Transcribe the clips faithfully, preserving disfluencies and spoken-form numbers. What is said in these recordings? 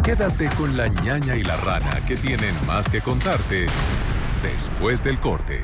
Quédate con la ñaña y la rana, que tienen más que contarte después del corte.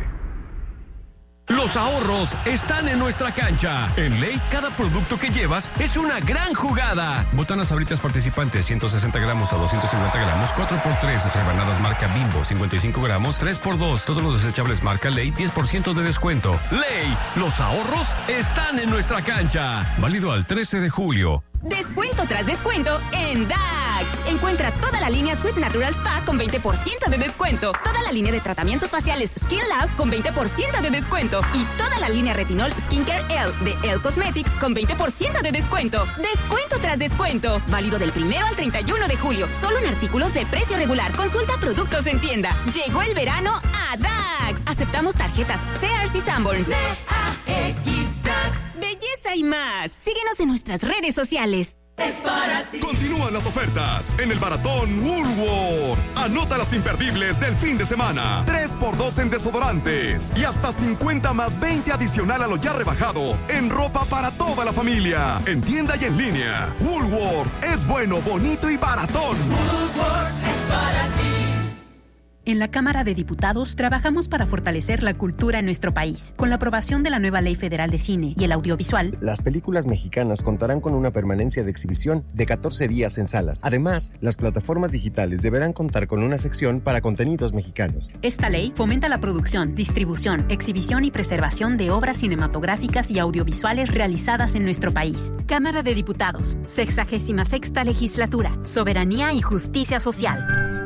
Los ahorros están en nuestra cancha. En Ley, cada producto que llevas es una gran jugada. Botanas Sabritas participantes, ciento sesenta gramos a doscientos cincuenta gramos, cuatro por tres. Rebanadas marca Bimbo, cincuenta y cinco gramos, tres por dos. Todos los desechables marca Ley, diez por ciento de descuento. Ley, los ahorros están en nuestra cancha. Válido al trece de julio. Descuento tras descuento en D A X. Encuentra toda la línea Sweet Natural Spa con veinte por ciento de descuento. Toda la línea de tratamientos faciales Skin Lab con veinte por ciento de descuento. Y toda la línea Retinol Skincare L de Elle Cosmetics con veinte por ciento de descuento. Descuento tras descuento. Válido del primero al treinta y uno de julio. Solo en artículos de precio regular. Consulta productos en tienda. Llegó el verano a D A X. Aceptamos tarjetas Sears y Sanborns. D A X D A X. Belleza y más. Síguenos en nuestras redes sociales. Es para ti. Continúan las ofertas en el Maratón Woolworth. Anota las imperdibles del fin de semana. tres por dos en desodorantes y hasta cincuenta más veinte adicional a lo ya rebajado en ropa para toda la familia. En tienda y en línea. Woolworth es bueno, bonito y baratón. Woolworth es para ti. En la Cámara de Diputados trabajamos para fortalecer la cultura en nuestro país. Con la aprobación de la nueva Ley Federal de Cine y el Audiovisual, las películas mexicanas contarán con una permanencia de exhibición de catorce días en salas. Además, las plataformas digitales deberán contar con una sección para contenidos mexicanos. Esta ley fomenta la producción, distribución, exhibición y preservación de obras cinematográficas y audiovisuales realizadas en nuestro país. Cámara de Diputados, sexagésima sexta legislatura, soberanía y justicia social.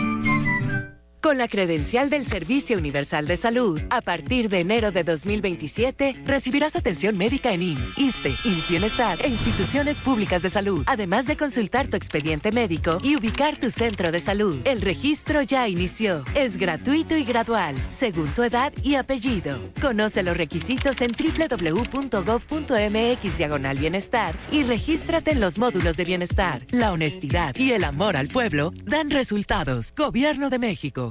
Con la credencial del Servicio Universal de Salud, a partir de enero de dos mil veintisiete, recibirás atención médica en I M S S, ISSSTE, I M S S Bienestar e instituciones públicas de salud, además de consultar tu expediente médico y ubicar tu centro de salud. El registro ya inició. Es gratuito y gradual, según tu edad y apellido. Conoce los requisitos en doble u doble u doble u punto gob punto eme equis diagonal bienestar y regístrate en los módulos de bienestar. La honestidad y el amor al pueblo dan resultados. Gobierno de México.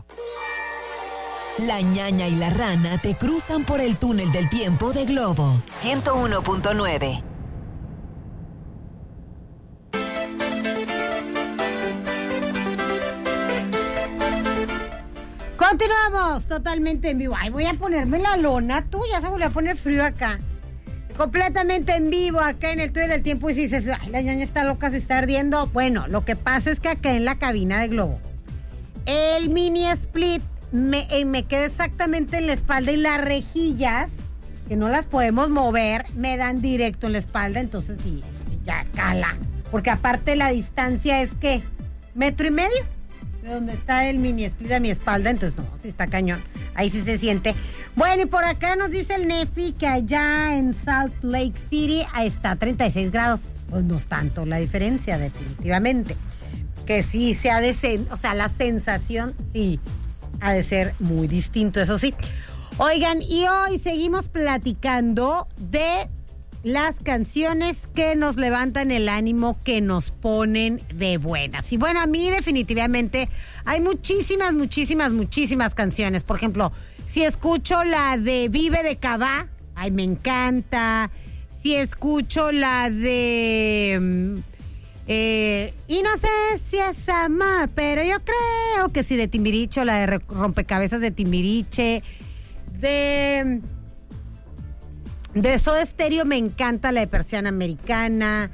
La ñaña y la rana te cruzan por el túnel del tiempo de Globo ciento uno punto nueve. Continuamos totalmente en vivo. Ay, voy a ponerme la lona, tú, ya se volvió a poner frío acá. Completamente en vivo acá en el túnel del tiempo y si dices, ay, la ñaña está loca, se está ardiendo. Bueno, lo que pasa es que acá en la cabina de Globo, el mini split me, eh, me queda exactamente en la espalda y las rejillas, que no las podemos mover, me dan directo en la espalda, entonces sí, ya cala. Porque aparte la distancia es, ¿qué? ¿Metro y medio? De donde está el mini split a mi espalda, entonces no, sí está cañón. Ahí sí se siente. Bueno, y por acá nos dice el Nefi que allá en Salt Lake City está treinta y seis grados. Pues no es tanto la diferencia, definitivamente. Que sí se ha de ser, o sea, la sensación sí ha de ser muy distinto, eso sí. Oigan, y hoy seguimos platicando de las canciones que nos levantan el ánimo, que nos ponen de buenas. Y bueno, a mí definitivamente hay muchísimas, muchísimas, muchísimas canciones. Por ejemplo, si escucho la de Vive de Cabá, ay, me encanta. Si escucho la de... Eh, y no sé si es amar, pero yo creo que sí, de Timbiriche, o la de Rompecabezas de Timbiriche, de de Soda Stereo me encanta la de Persiana Americana,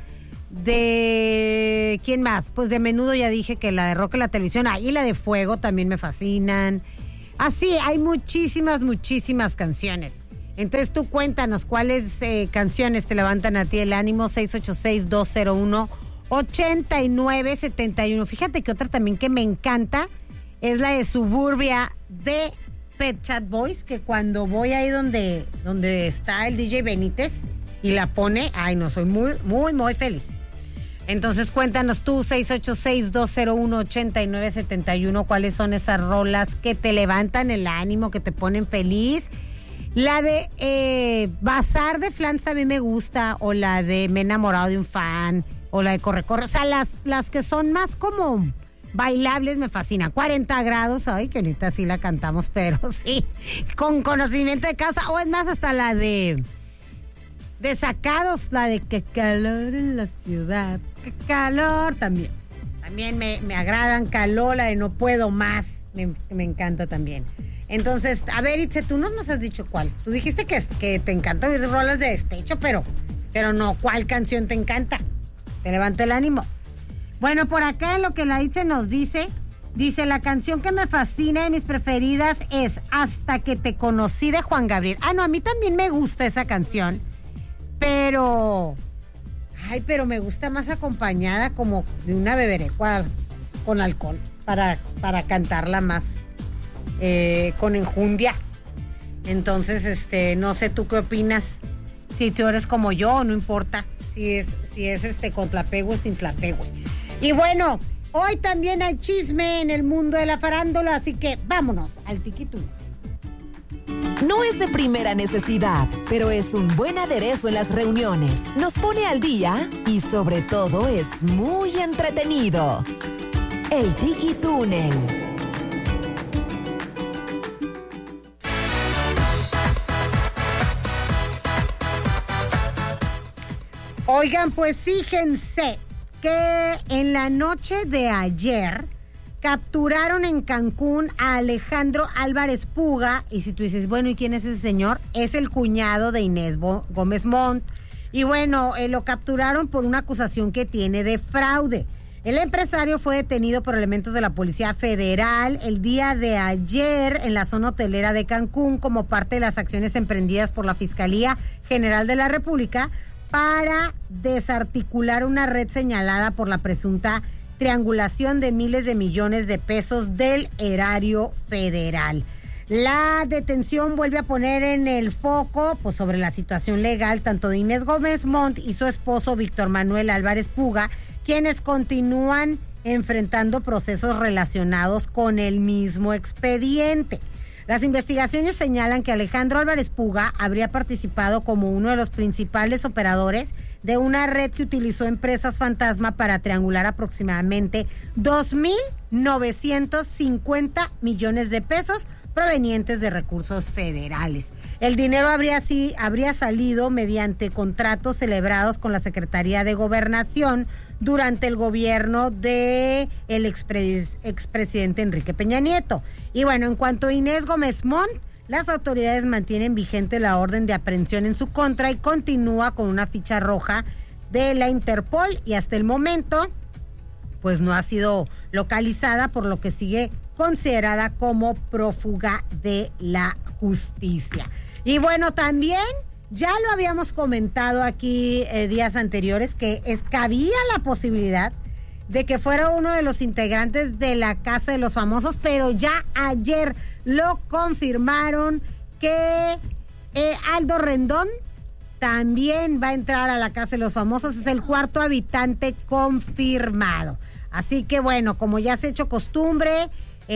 de ¿quién más? Pues de Menudo ya dije que la de Rock en la Televisión, ahí la de Fuego también me fascinan. Así, hay muchísimas, muchísimas canciones. Entonces tú cuéntanos cuáles eh, canciones te levantan a ti el ánimo. Seis ocho seis, dos cero uno, ocho nueve siete uno. Fíjate que otra también que me encanta es la de Suburbia de Pet Chat Boys, que cuando voy ahí donde, donde está el D J Benítez y la pone, ay no, soy muy, muy, muy feliz. Entonces cuéntanos tú, seis ocho seis, dos cero uno, ocho nueve siete uno, cuáles son esas rolas que te levantan el ánimo, que te ponen feliz. La de eh, Bazar de Flans también me gusta, o la de Me he enamorado de un fan, o la de Corre, Corre. O sea, las, las que son más como bailables me fascinan. cuarenta grados, ay, que ahorita sí la cantamos, pero sí, con conocimiento de causa. O es más, hasta la de Desacados, la de Qué calor en la ciudad, qué calor también. también me, me agradan. Caló, la de No Puedo Más, me, me encanta también. Entonces, a ver, Itze, tú no nos has dicho cuál. Tú dijiste que, que te encantan oír rolas de despecho, pero, pero no, ¿cuál canción te encanta? Te levanta el ánimo. Bueno, por acá en lo que la Itze nos dice, dice, la canción que me fascina de mis preferidas es Hasta que te conocí de Juan Gabriel. Ah, no, a mí también me gusta esa canción, pero... Ay, pero me gusta más acompañada como de una beberecua con alcohol para, para cantarla más eh, con enjundia. Entonces, este, no sé tú qué opinas. Si tú eres como yo, no importa si es, si es este con tlapehue o sin tlapehue. Y bueno, hoy también hay chisme en el mundo de la farándula, así que vámonos al tiquitú. No es de primera necesidad, pero es un buen aderezo en las reuniones. Nos pone al día y sobre todo es muy entretenido. El Tiki Túnel. Oigan, pues fíjense que en la noche de ayer capturaron en Cancún a Alejandro Álvarez Puga. Y si tú dices, bueno, ¿y quién es ese señor? Es el cuñado de Inés Bo- Gómez Montt. Y bueno, eh, lo capturaron por una acusación que tiene de fraude. El empresario fue detenido por elementos de la Policía Federal el día de ayer en la zona hotelera de Cancún como parte de las acciones emprendidas por la Fiscalía General de la República para desarticular una red señalada por la presunta triangulación de miles de millones de pesos del erario federal. La detención vuelve a poner en el foco pues, sobre la situación legal tanto de Inés Gómez Montt y su esposo Víctor Manuel Álvarez Puga, quienes continúan enfrentando procesos relacionados con el mismo expediente. Las investigaciones señalan que Alejandro Álvarez Puga habría participado como uno de los principales operadores de una red que utilizó empresas fantasma para triangular aproximadamente dos mil novecientos cincuenta millones de pesos provenientes de recursos federales. El dinero habría, sí, habría salido mediante contratos celebrados con la Secretaría de Gobernación durante el gobierno de el expre, expresidente Enrique Peña Nieto. Y bueno, en cuanto a Inés Gómez Montt, las autoridades mantienen vigente la orden de aprehensión en su contra y continúa con una ficha roja de la Interpol y hasta el momento pues no ha sido localizada, por lo que sigue considerada como prófuga de la justicia. Y bueno, también ya lo habíamos comentado aquí eh, días anteriores que es, cabía la posibilidad de que fuera uno de los integrantes de la Casa de los Famosos, pero ya ayer lo confirmaron que eh, Aldo Rendón también va a entrar a la Casa de los Famosos, es el cuarto habitante confirmado. Así que bueno, como ya se ha hecho costumbre,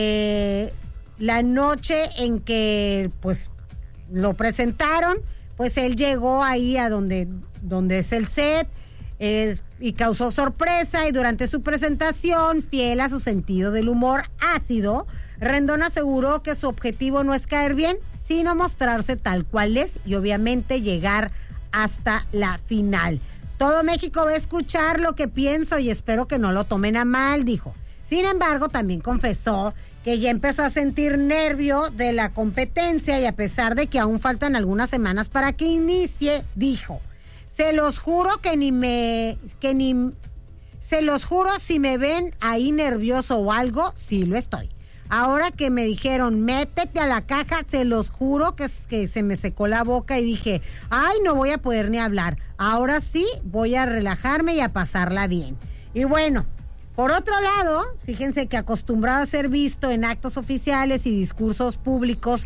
eh, la noche en que pues lo presentaron, pues él llegó ahí a donde, donde es el set, eh, y causó sorpresa, y durante su presentación, fiel a su sentido del humor ácido, Rendón aseguró que su objetivo no es caer bien, sino mostrarse tal cual es y obviamente llegar hasta la final. Todo México va a escuchar lo que pienso y espero que no lo tomen a mal, dijo. Sin embargo, también confesó que ya empezó a sentir nervio de la competencia y a pesar de que aún faltan algunas semanas para que inicie, dijo: se los juro que ni me, que ni, se los juro si me ven ahí nervioso o algo, sí lo estoy. Ahora que me dijeron, métete a la caja, se los juro que, que se me secó la boca y dije, ay, no voy a poder ni hablar. Ahora sí voy a relajarme y a pasarla bien. Y bueno, por otro lado, fíjense que acostumbrado a ser visto en actos oficiales y discursos públicos,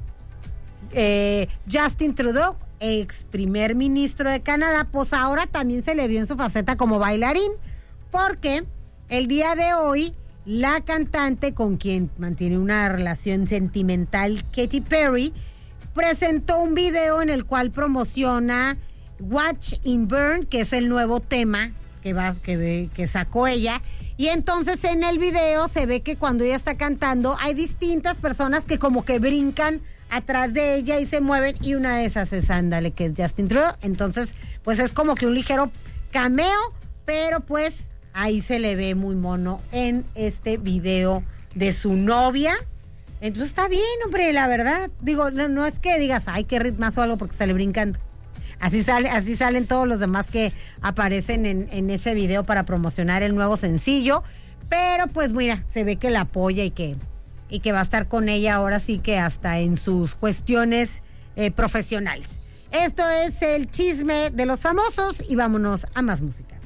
eh, Justin Trudeau, ex primer ministro de Canadá, pues ahora también se le vio en su faceta como bailarín, porque el día de hoy la cantante con quien mantiene una relación sentimental, Katy Perry, presentó un video en el cual promociona Watch and Burn, que es el nuevo tema que, va, que, que sacó ella. Y entonces en el video se ve que cuando ella está cantando hay distintas personas que como que brincan atrás de ella y se mueven, y una de esas es ándale, que es Justin Trudeau. Entonces pues es como que un ligero cameo, pero pues ahí se le ve muy mono en este video de su novia. Entonces está bien, hombre, la verdad. Digo, no, no es que digas, ay, qué ritmazo o algo porque sale brincando. Así sale, así salen todos los demás que aparecen en, en ese video para promocionar el nuevo sencillo. Pero pues mira, se ve que la apoya y que, y que va a estar con ella ahora sí que hasta en sus cuestiones eh, profesionales. Esto es el chisme de los famosos y vámonos a más música.